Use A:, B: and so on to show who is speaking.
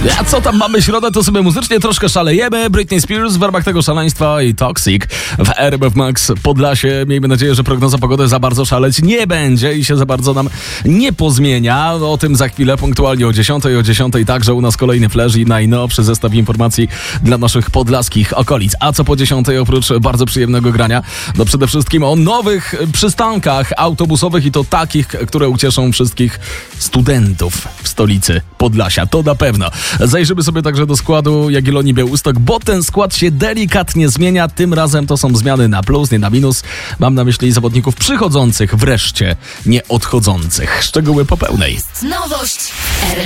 A: A co tam mamy środę, to sobie muzycznie troszkę szalejemy. Britney Spears w ramach tego szaleństwa i Toxic w RMF Max Podlasie. Miejmy nadzieję, że prognoza pogody za bardzo szaleć nie będzie i się za bardzo nam nie pozmienia. O tym za chwilę, punktualnie o 10. O 10 także u nas kolejny flash i najnowszy zestaw informacji dla naszych podlaskich okolic. A co po 10 oprócz bardzo przyjemnego grania? No przede wszystkim o nowych przystankach autobusowych i to takich, które ucieszą wszystkich studentów w stolicy Podlasia. To na pewno. Zajrzymy sobie także do składu Jagiellonii Białystok, bo ten skład się delikatnie zmienia. Tym razem to są zmiany na plus, nie na minus. Mam na myśli zawodników przychodzących wreszcie, nie odchodzących. Szczegóły po pełnej.
B: Nowość